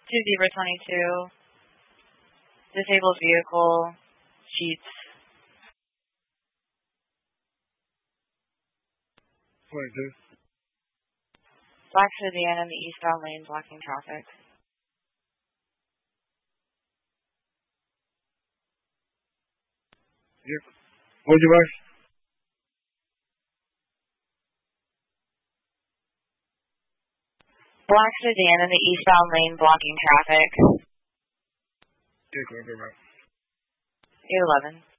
2-0-22. Disabled vehicle. Sheets. 22. Black sedan in the eastbound lane blocking traffic. Yep. What'd you buy? Black sedan in the eastbound lane blocking traffic. Yeah, go back. 811.